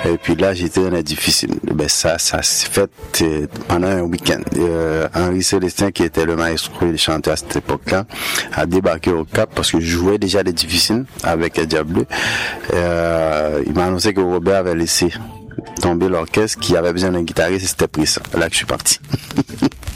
Et puis là, j'étais dans les difficiles. Ben ça s'est fait pendant un week-end. Henri Célestin, qui était le maestro et le chanteur à cette époque-là, a débarqué au Cap parce que je jouais déjà les difficiles avec les Diableux. Il m'a annoncé que Robert avait laissé tomber l'orchestre, qui avait besoin d'un guitariste, et c'était pris ça. Là que je suis parti.